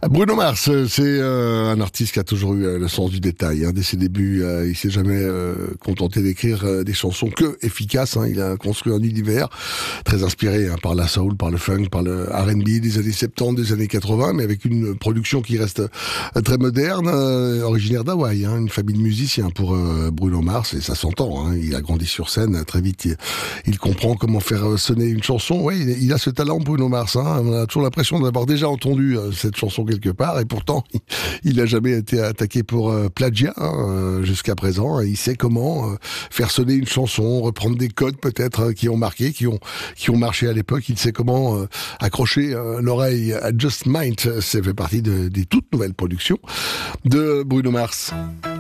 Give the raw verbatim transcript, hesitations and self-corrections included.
Bruno Mars, c'est euh, un artiste qui a toujours eu euh, le sens du détail. Hein. Dès ses débuts, euh, il s'est jamais euh, contenté d'écrire euh, des chansons que efficaces. Hein. Il a construit un univers très inspiré hein, par la soul, par le funk, par le R and B des années soixante-dix, des années quatre-vingts, mais avec une production qui reste euh, très moderne, euh, originaire d'Hawaï. Hein. Une famille de musiciens pour euh, Bruno Mars, et ça s'entend. Hein. Il a grandi sur scène très vite. Il, il comprend comment faire sonner une chanson. Ouais, il, il a ce talent, Bruno Mars. Hein. On a toujours l'impression d'avoir déjà entendu euh, cette chanson quelque part, et pourtant il n'a jamais été attaqué pour euh, plagiat hein, jusqu'à présent. Il sait comment euh, faire sonner une chanson, reprendre des codes peut-être euh, qui ont marqué, qui ont qui ont marché à l'époque. Il sait comment euh, accrocher euh, l'oreille à Just Might. Ça fait partie de, des toutes nouvelles productions de Bruno Mars.